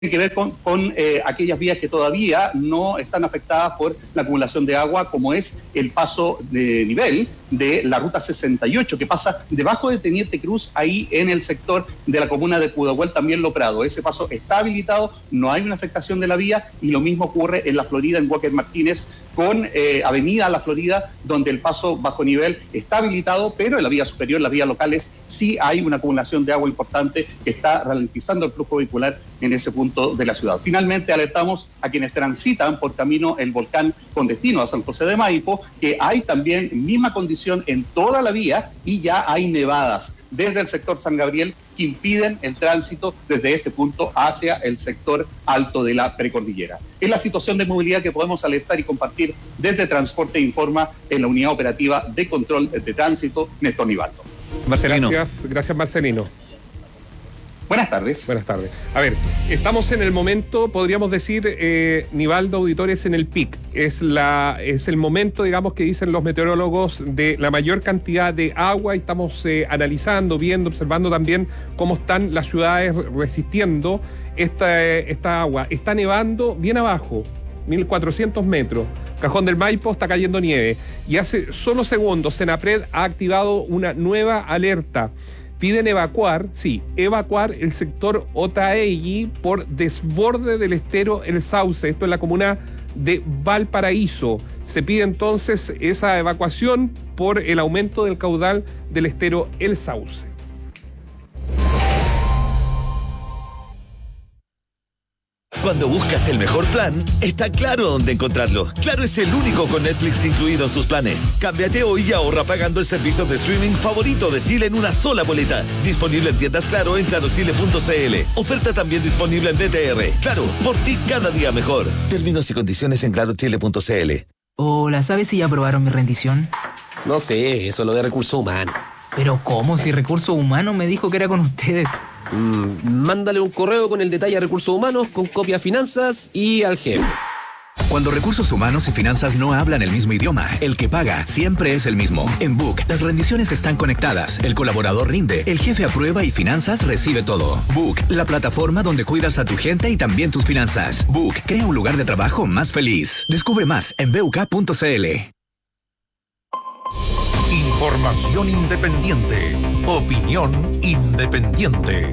que ver con aquellas vías que todavía no están afectadas por la acumulación de agua, como es el paso de nivel de la ruta 68, que pasa debajo de Teniente Cruz, ahí en el sector de la comuna de Pudahuel, también Lo Prado. Ese paso está habilitado, no hay una afectación de la vía, y lo mismo ocurre en la Florida, en Walker Martínez, con Avenida La Florida, donde el paso bajo nivel está habilitado, pero en la vía superior, las vías locales, sí hay una acumulación de agua importante que está ralentizando el flujo vehicular en ese punto de la ciudad. Finalmente, alertamos a quienes transitan por camino El Volcán con destino a San José de Maipo, que hay también misma condición en toda la vía y ya hay nevadas desde el sector San Gabriel que impiden el tránsito desde este punto hacia el sector alto de la precordillera. Es la situación de movilidad que podemos alertar y compartir desde Transporte Informa en la unidad operativa de control de tránsito, Néstor Nivaldo. Marcelino. Gracias Marcelino. Buenas tardes. Buenas tardes. A ver, estamos en el momento, podríamos decir, Nivaldo, auditores, en el pic. Es el momento, digamos, que dicen los meteorólogos, de la mayor cantidad de agua. Y estamos analizando, viendo, observando también cómo están las ciudades resistiendo esta agua. Está nevando bien abajo, 1.400 metros. Cajón del Maipo está cayendo nieve. Y hace solo segundos, Senapred ha activado una nueva alerta. Piden evacuar el sector Otaegui por desborde del estero El Sauce. Esto es la comuna de Valparaíso. Se pide entonces esa evacuación por el aumento del caudal del estero El Sauce. Cuando buscas el mejor plan, está Claro dónde encontrarlo. Claro es el único con Netflix incluido en sus planes. Cámbiate hoy y ahorra pagando el servicio de streaming favorito de Chile en una sola boleta. Disponible en tiendas Claro en clarochile.cl. Oferta también disponible en BTR. Claro, por ti cada día mejor. Términos y condiciones en clarochile.cl. Hola, ¿sabes si ya aprobaron mi rendición? No sé, eso lo de recursos humanos. ¿Pero cómo? Si Recursos Humanos me dijo que era con ustedes. Mándale un correo con el detalle a Recursos Humanos, con copia a Finanzas y al jefe. Cuando Recursos Humanos y Finanzas no hablan el mismo idioma, el que paga siempre es el mismo. En Book, las rendiciones están conectadas, el colaborador rinde, el jefe aprueba y Finanzas recibe todo. Book, la plataforma donde cuidas a tu gente y también tus finanzas. Book, crea un lugar de trabajo más feliz. Descubre más en buk.cl. Información independiente. Opinión independiente.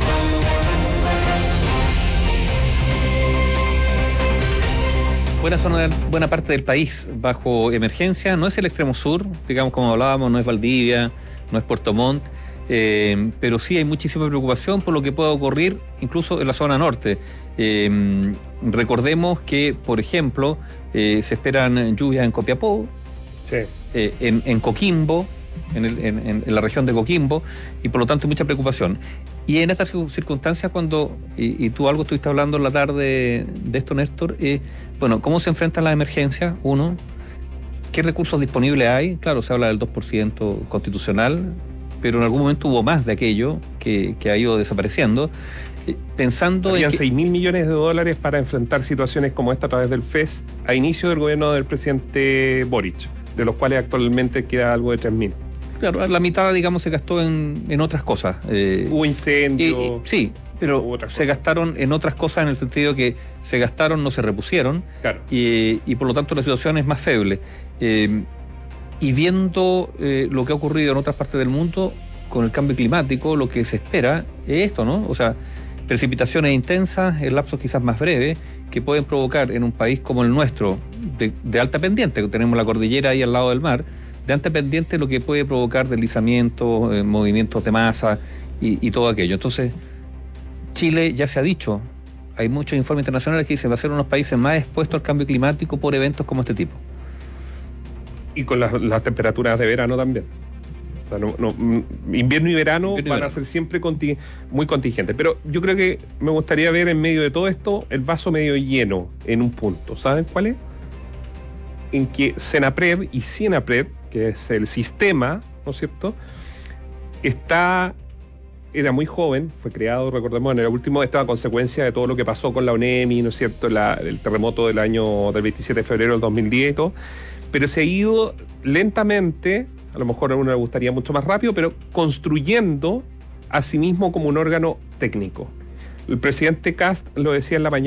Buena parte del país bajo emergencia. No es el extremo sur, digamos, como hablábamos, no es Valdivia, no es Puerto Montt, pero sí hay muchísima preocupación por lo que pueda ocurrir incluso en la zona norte. Recordemos que, por ejemplo, se esperan lluvias en Copiapó, Sí. en Coquimbo, en la región de Coquimbo, y por lo tanto hay mucha preocupación. Y en estas circunstancias, cuando, y tú algo estuviste hablando en la tarde de esto, Néstor, bueno, ¿cómo se enfrentan las emergencias? Uno, ¿qué recursos disponibles hay? Claro, se habla del 2% constitucional, pero en algún momento hubo más de aquello que ha ido desapareciendo. Pensando Habían en 6.000 millones de dólares para enfrentar situaciones como esta a través del FES a inicio del gobierno del presidente Boric, de los cuales actualmente queda algo de 3.000. Claro, la mitad, digamos, se gastó en otras cosas. Hubo incendios. Sí, pero se gastaron en otras cosas, en el sentido que se gastaron, no se repusieron. Claro. Y por lo tanto la situación es más feble. Y viendo lo que ha ocurrido en otras partes del mundo con el cambio climático, lo que se espera es esto, ¿no? O sea, precipitaciones intensas en lapsos quizás más breves, que pueden provocar en un país como el nuestro, de alta pendiente, que tenemos la cordillera ahí al lado del mar, de alta pendiente, lo que puede provocar deslizamientos, movimientos de masa y todo aquello. Entonces, Chile, ya se ha dicho, hay muchos informes internacionales que dicen va a ser uno de los países más expuestos al cambio climático por eventos como este tipo. Y con las temperaturas de verano también. O sea, invierno y verano van a ser siempre muy contingentes. Pero yo creo que me gustaría ver en medio de todo esto el vaso medio lleno en un punto. ¿Saben cuál es? En que Senapred y Sinapred, que es el sistema, ¿no es cierto?, era muy joven, fue creado, recordemos, en el último, esta consecuencia de todo lo que pasó con la ONEMI, ¿no es cierto?, el terremoto del 27 de febrero del 2010 y todo, pero se ha ido lentamente, a lo mejor a uno le gustaría mucho más rápido, pero construyendo a sí mismo como un órgano técnico. El presidente Kast lo decía en la mañana.